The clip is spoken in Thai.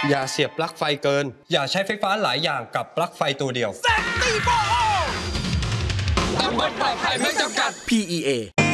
อย่าเสียบปลั๊กไฟเกินอย่าใช้ไฟฟ้าหลายอย่างกับปลั๊กไฟตัวเดียวตำบลปลอดภัยไม่จำกัด PEA